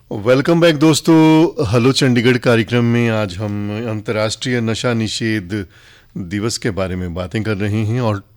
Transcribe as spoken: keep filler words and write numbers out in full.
Welcome back दोस्तों। Hello Chandigarh कार्यक्रम में आज हम अंतर्राष्ट्रीय नशा निषेध दिवस के बारे में बातें कर रहे हैं और